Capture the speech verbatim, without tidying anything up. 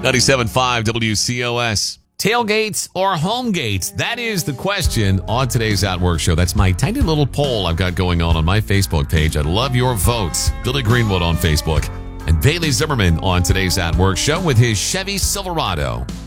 ninety-seven point five W C O S. Tailgates or home gates? That is the question on today's At Work show. That's my tiny little poll I've got going on on my Facebook page. I'd love your votes. Billy Greenwood on Facebook and Bailey Zimmerman on today's At Work show with his Chevy Silverado.